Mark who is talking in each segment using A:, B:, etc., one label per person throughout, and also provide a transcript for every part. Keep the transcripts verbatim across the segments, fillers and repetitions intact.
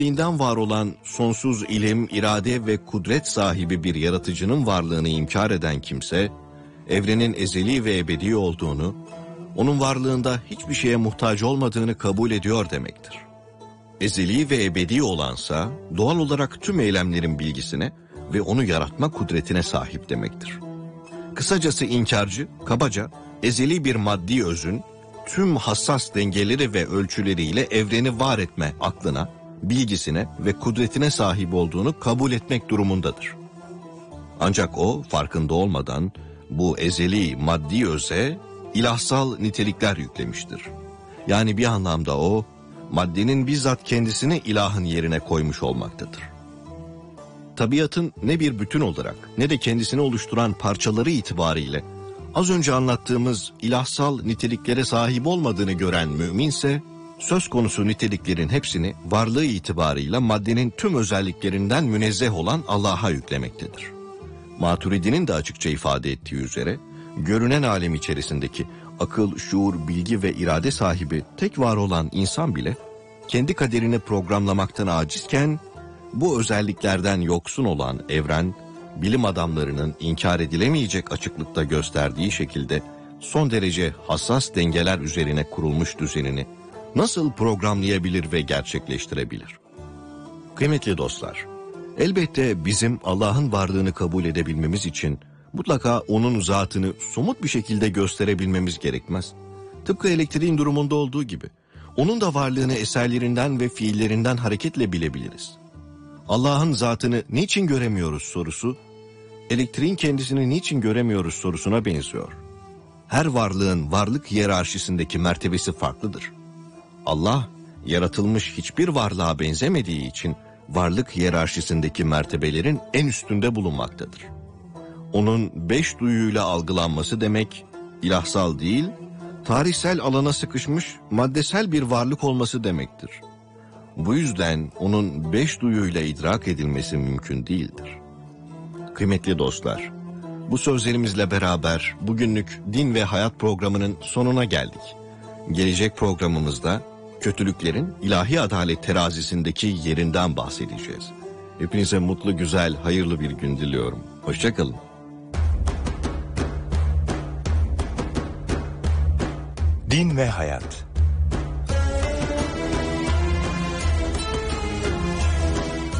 A: Kendiliğinden var olan sonsuz ilim, irade ve kudret sahibi bir yaratıcının varlığını inkar eden kimse, evrenin ezeli ve ebedi olduğunu, onun varlığında hiçbir şeye muhtaç olmadığını kabul ediyor demektir. Ezeli ve ebedi olansa doğal olarak tüm eylemlerin bilgisine ve onu yaratma kudretine sahip demektir. Kısacası inkarcı, kabaca, ezeli bir maddi özün, tüm hassas dengeleri ve ölçüleriyle evreni var etme aklına, bilgisine ve kudretine sahip olduğunu kabul etmek durumundadır. Ancak o farkında olmadan bu ezeli maddi öze ilahsal nitelikler yüklemiştir. Yani bir anlamda o, maddenin bizzat kendisini ilahın yerine koymuş olmaktadır. Tabiatın ne bir bütün olarak ne de kendisini oluşturan parçaları itibariyle az önce anlattığımız ilahsal niteliklere sahip olmadığını gören müminse, söz konusu niteliklerin hepsini varlığı itibarıyla maddenin tüm özelliklerinden münezzeh olan Allah'a yüklemektedir. Maturidi'nin de açıkça ifade ettiği üzere, görünen alem içerisindeki akıl, şuur, bilgi ve irade sahibi tek var olan insan bile, kendi kaderini programlamaktan acizken, bu özelliklerden yoksun olan evren, bilim adamlarının inkar edilemeyecek açıklıkta gösterdiği şekilde son derece hassas dengeler üzerine kurulmuş düzenini nasıl programlayabilir ve gerçekleştirebilir? Kıymetli dostlar, elbette bizim Allah'ın varlığını kabul edebilmemiz için mutlaka onun zatını somut bir şekilde gösterebilmemiz gerekmez. Tıpkı elektriğin durumunda olduğu gibi, onun da varlığını eserlerinden ve fiillerinden hareketle bilebiliriz. Allah'ın zatını niçin göremiyoruz sorusu, elektriğin kendisini niçin göremiyoruz sorusuna benziyor. Her varlığın varlık hiyerarşisindeki mertebesi farklıdır. Allah, yaratılmış hiçbir varlığa benzemediği için varlık hiyerarşisindeki mertebelerin en üstünde bulunmaktadır. Onun beş duyuyla algılanması demek, ilahsal değil, tarihsel alana sıkışmış maddesel bir varlık olması demektir. Bu yüzden onun beş duyuyla idrak edilmesi mümkün değildir. Kıymetli dostlar, bu sözlerimizle beraber bugünlük Din ve Hayat programının sonuna geldik. Gelecek programımızda kötülüklerin ilahi adalet terazisindeki yerinden bahsedeceğiz. Hepinize mutlu, güzel, hayırlı bir gün diliyorum. Hoşça kalın.
B: Din ve Hayat.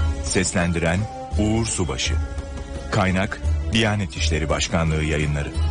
B: Seslendiren Uğur Subaşı. Kaynak Diyanet İşleri Başkanlığı Yayınları.